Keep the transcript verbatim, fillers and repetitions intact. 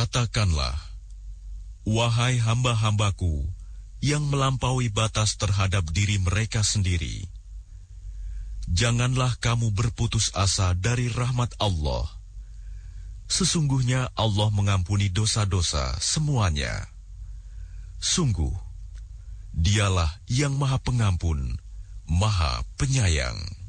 Katakanlah, wahai hamba-hambaku yang melampaui batas terhadap diri mereka sendiri, janganlah kamu berputus asa dari rahmat Allah. Sesungguhnya Allah mengampuni dosa-dosa semuanya. Sungguh, Dialah yang Maha Pengampun, Maha Penyayang.